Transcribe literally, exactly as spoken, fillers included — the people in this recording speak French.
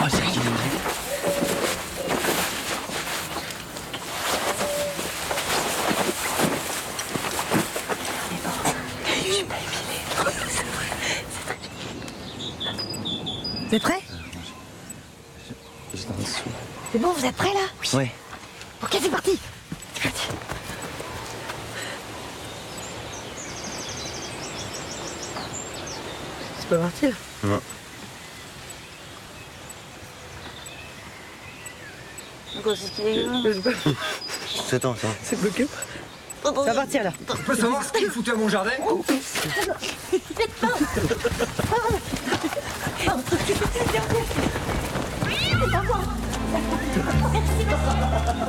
c'est qui le mec? Vous êtes prêts? Juste en dessous. C'est bon, vous êtes prêts là? Oui. Ouais. Ok, c'est parti. C'est parti. C'est pas parti là? Non. Quoi, c'est qu'il est là? C'est attends, attends. C'est bloqué. Ça va partir là. Je peux savoir ce qu'il foutait à mon jardin? Merci.